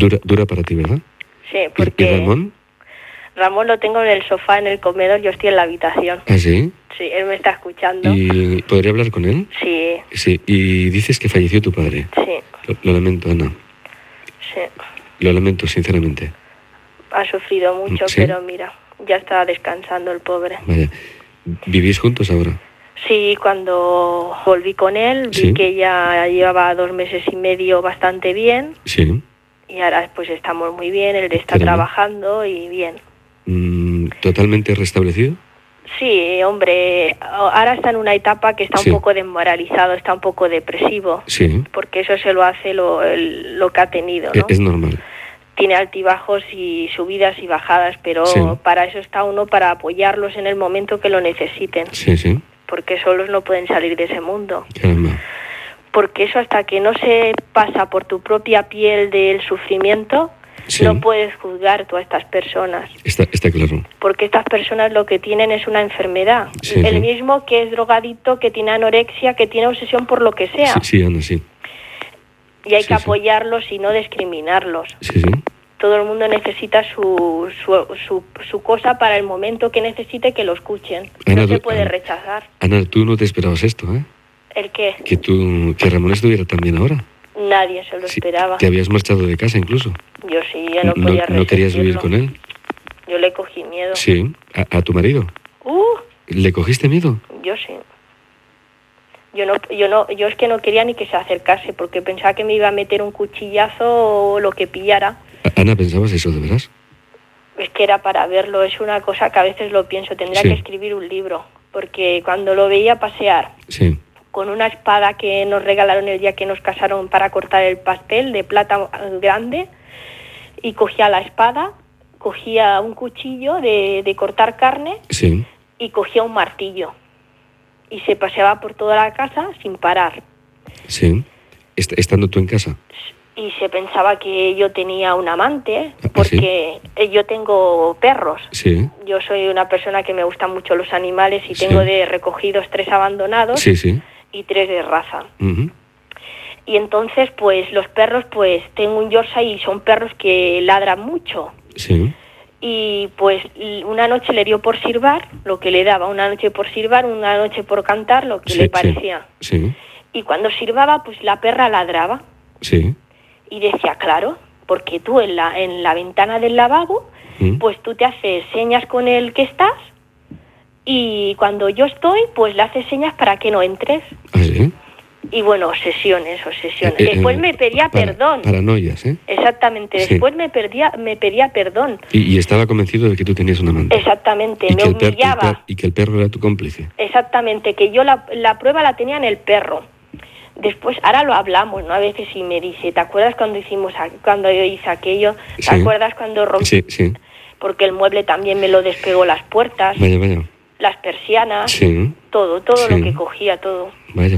Dura para ti, ¿verdad? Sí, ¿Y porque Ramón? Ramón lo tengo en el sofá, en el comedor, yo estoy en la habitación. ¿Ah, sí? Sí, él me está escuchando. ¿Y podría hablar con él? Sí, Sí, y dices que falleció tu padre. sí, Lo lamento, Ana. sí. Lo lamento, sinceramente. Ha sufrido mucho, ¿Sí? pero mira, ya está descansando el pobre. Vaya. ¿Vivís juntos ahora? Sí, cuando volví con él, vi Sí. que ya llevaba 2 meses y medio bastante bien. Sí. Y ahora pues estamos muy bien, él está Caramba. trabajando y bien. ¿Totalmente restablecido? Sí, hombre, ahora está en una etapa que está Sí. un poco desmoralizado, está un poco depresivo, Sí. porque eso se lo hace lo que ha tenido, ¿no? Es normal. Tiene altibajos y subidas y bajadas, pero Sí. para eso está uno, para apoyarlos en el momento que lo necesiten, Sí, sí. porque solos no pueden salir de ese mundo. Caramba. Porque eso, hasta que no se pasa por tu propia piel del sufrimiento, Sí. no puedes juzgar tú a estas personas. Está claro. Porque estas personas lo que tienen es una enfermedad. Sí, el sí. mismo que es drogadicto, que tiene anorexia, que tiene obsesión por lo que sea. Sí, Ana, sí. Y hay Sí, que sí. apoyarlos y no discriminarlos. Sí, sí. Todo el mundo necesita su cosa para el momento que necesite, que lo escuchen. Ana, No se tú- puede Ana. rechazar. Ana, tú no te esperabas esto, ¿eh? ¿El qué? Que Ramón estuviera tan bien ahora. Nadie se lo Sí, esperaba. te habías marchado de casa incluso. Yo sí, yo no podía ¿No querías vivir resistirlo. con él? Yo le cogí miedo. Sí. ¿A tu marido? ¿Le cogiste miedo? Yo sí. Yo es que no quería ni que se acercase, porque pensaba que me iba a meter un cuchillazo o lo que pillara. Ana, ¿pensabas eso de veras? Es que era para verlo, es una cosa que a veces lo pienso, tendría Sí. que escribir un libro, porque cuando lo veía pasear Sí. con una espada que nos regalaron el día que nos casaron para cortar el pastel, de plata grande, y cogía la espada, cogía un cuchillo de cortar carne Sí. y cogía un martillo. Y se paseaba por toda la casa sin parar. Sí. Estando tú en casa. Y se pensaba que yo tenía un amante, ¿Ah, porque yo tengo perros. Sí. Yo soy una persona que me gustan mucho los animales y Sí. tengo de recogidos 3 abandonados Sí, sí. y 3 de raza. Ujú. Y entonces, pues los perros, pues tengo un Yorkshire y son perros que ladran mucho. Sí. Y pues una noche le dio por silbar, lo que le daba, una noche por silbar, una noche por cantar, lo que Sí, le sí. parecía. Sí. Y cuando silbaba, pues la perra ladraba. Sí. Y decía, claro, porque tú en la ventana del lavabo, pues tú te haces señas con el que estás, y cuando yo estoy, pues le haces señas para que no entres. ¿Ah, sí? Y bueno, obsesiones. Después me pedía perdón. Paranoias, ¿eh? Exactamente, Sí. después me pedía perdón. Y estaba convencido de que tú tenías un amante. Exactamente, Y me que humillaba. y que el perro era tu cómplice. Exactamente, que yo la prueba la tenía en el perro. Después, ahora lo hablamos, ¿no? A veces y me dice, ¿te acuerdas cuando yo hice aquello? ¿Te Sí. acuerdas cuando rompí? Sí, sí. Porque el mueble también me lo despegó, las puertas, Vaya. las persianas, Sí. todo Sí. lo que cogía, todo. Vaya.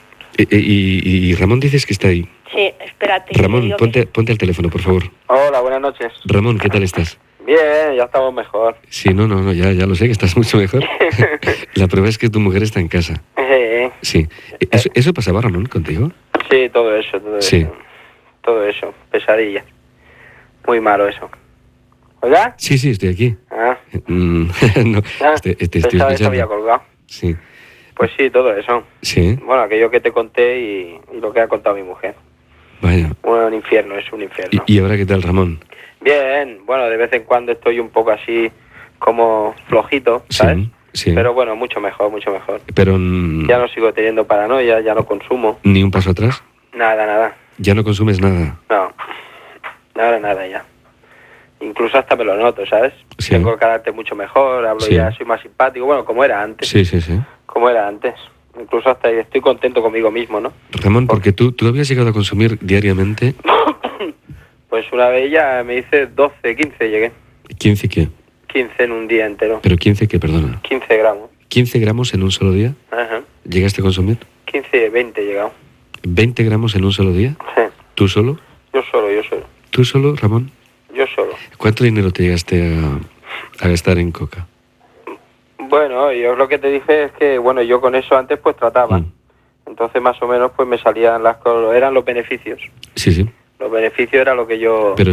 Y Ramón dices que está ahí. Sí, espérate. que Ramón, le digo que- ponte al teléfono, por favor. Hola, buenas noches. Ramón, ¿qué tal estás? Bien, ya estamos mejor. Sí, no, ya lo sé, que estás mucho mejor. La prueba es que tu mujer está en casa. Sí. ¿Eso pasaba, Ramón, contigo? Sí, todo eso. Sí. Todo eso, pesadilla. Muy malo eso. ¿Hola? Sí, estoy aquí. Ah, No, estoy pensaba que se había escuchando. colgado. Sí. Pues sí, todo eso. Sí, Bueno, aquello que te conté y lo que ha contado mi mujer. vaya. Un infierno, es un infierno. ¿Y ahora qué tal, Ramón? Bien, bueno, de vez en cuando estoy un poco así como flojito, ¿sabes? Sí. Pero bueno, mucho mejor, mucho mejor. Pero Ya no sigo teniendo paranoia, ya no consumo. ni un paso atrás. Nada. Ya no consumes nada. No, nada ya. Incluso hasta me lo noto, ¿sabes? Sí. Tengo el carácter mucho mejor, hablo Sí. ya, soy más simpático, bueno, como era antes. Sí. Como era antes. Incluso hasta estoy contento conmigo mismo, ¿no? Ramón, porque tú habías llegado a consumir diariamente Pues una vez ya me hice 12, 15 llegué. 15 qué. 15 en un día entero. Pero 15 qué, perdona. 15 gramos. 15 gramos en un solo día. Ajá. ¿Llegaste a consumir? 15, 20 he llegado. 20 gramos en un solo día. Sí. ¿Tú solo? Yo solo. ¿Tú solo, Ramón? Yo solo. ¿Cuánto dinero te llegaste a gastar en coca? Bueno, yo lo que te dije es que, bueno, yo con eso antes pues trataba. Entonces más o menos pues me salían eran los beneficios. Sí. Los beneficios era lo que yo... Pero